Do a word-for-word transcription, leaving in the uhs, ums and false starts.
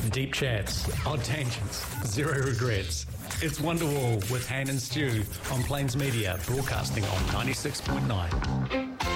Deep chats, odd tangents, zero regrets. It's Wonderwall with Han and Stu on Plains Media, broadcasting on ninety-six point nine.